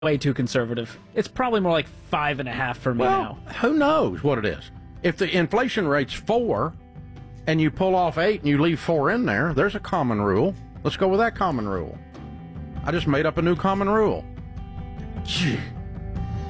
way too conservative. It's probably more like 5.5 for me now. Who knows what it is? If the inflation rate's 4 and you pull off 8 and you leave 4 in there, there's a common rule. Let's go with that common rule. I just made up a new common rule. Gee.